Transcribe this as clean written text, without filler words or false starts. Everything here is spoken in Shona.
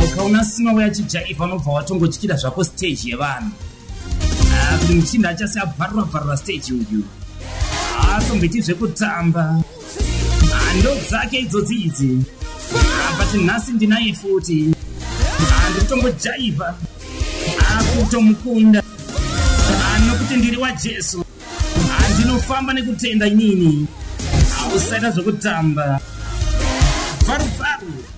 ukaona sima weachijaivha unobva watongotyira zvako stage yevanhu kuti muchinda achasi abvarura stage uyu atomboiti zvekutamba ndo dzake idzodzi idzi but nhasi ndinaye futi ndikutongojaivha kutomukunda nokuti ndiri wajesu ndinofamba nekutenda inini usaita zvekutamba varu